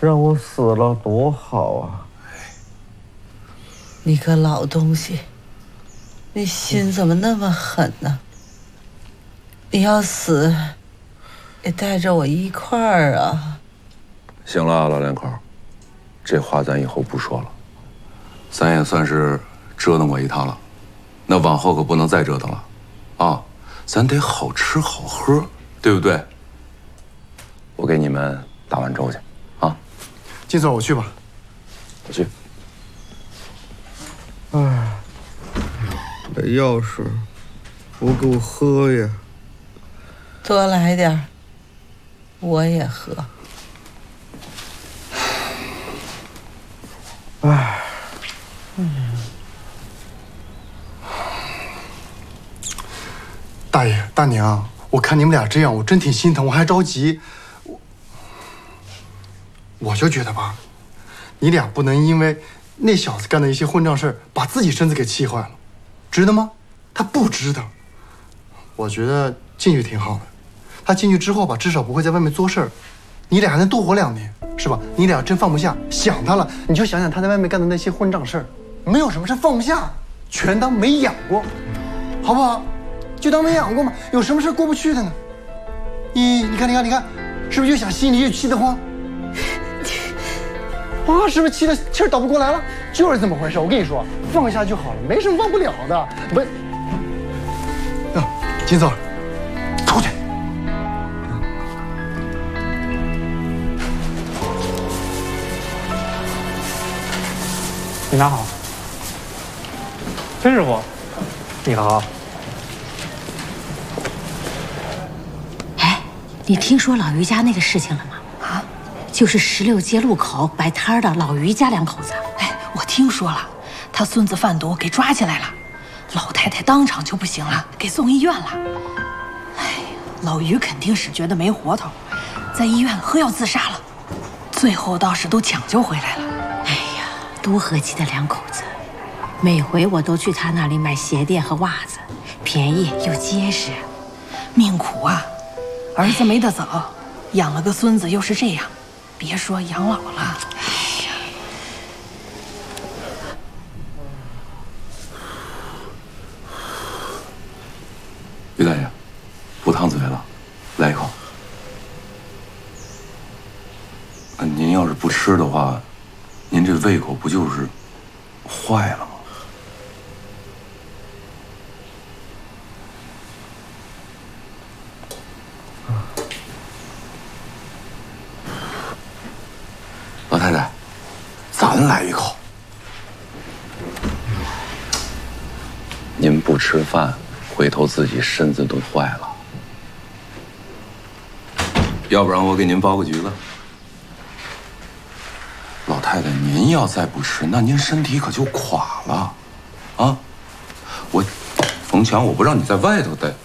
让我死了多好啊！ 你个老东西，你心怎么那么狠呢？你要死，也带着我一块儿啊！ 行了啊，老两口，这话咱以后不说了。咱也算是折腾过一趟了，那往后可不能再折腾了，啊，咱得好吃好喝，对不对？我给你们打碗粥去，啊。 金总，我去吧。 我去。 哎，这药水不够喝呀。 多来点儿，我也喝。 哎， 大爷大娘，我看你们俩这样，我真挺心疼，我还着急。我就觉得吧，你俩不能因为那小子干的一些混账事儿，把自己身子给气坏了，值得吗？他不值得。我觉得进去挺好的，他进去之后吧，至少不会在外面作事儿，你俩还能多活2年，是吧？你俩真放不下，想他了，你就想想他在外面干的那些混账事儿，没有什么是放不下，全当没养过，好不好？就当没养过嘛，有什么事过不去的呢？你看，是不是越想心里越气得慌？啊，是不是气得气儿倒不过来了？就是这么回事。我跟你说，放下就好了，没什么忘不了的。不，金总，出去。 警察好，崔师傅，你好。 哎，你听说老于家那个事情了吗？啊，就是16街路口摆摊的老于家2口子。 哎，我听说了，他孙子贩毒给抓起来了，老太太当场就不行了，给送医院了。哎，老于肯定是觉得没活头，在医院喝药自杀了，最后倒是都抢救回来了。 哎呀，多和气的2口子，每回我都去他那里买鞋垫和袜子，便宜又结实。 命苦啊，儿子没得走，养了个孙子又是这样，别说养老了。 于大爷，不烫嘴了，来一口。您要是不吃的话，您这胃口不就是坏了吗？老太太，咱来一口。您不吃饭，回头自己身子都坏了。要不然我给您包个局子。老太太，您要再不吃，那您身体可就垮了，啊！冯强，我不让你在外头待。